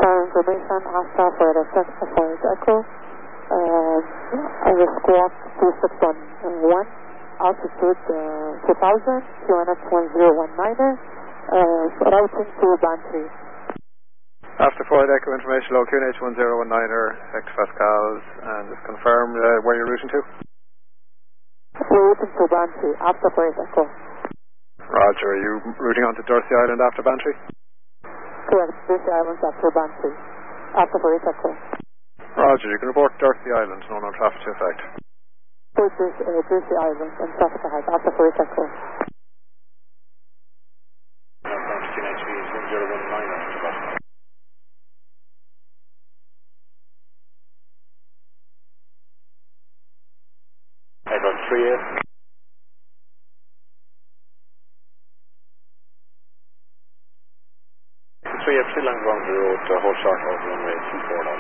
information, Asta for the Echo. I will squawk 2611, altitude 2000, QNX 1019er, routing to Bantry. After Floyd Echo information, low QNH 1019er, hectopascals, and just confirm where you're routing to. We're routing to Bantry, after Floyd Echo. Roger, are you routing onto Dursey Island after Bantry? Correct, Dursey Island after Bantry, after Floyd Echo. Roger, you can report Dursey Island, no traffic to effect. Dursey Island and traffic ahead, after Floyd Echo. Head on 38. Still on ground the road, hold short over runway 24 now.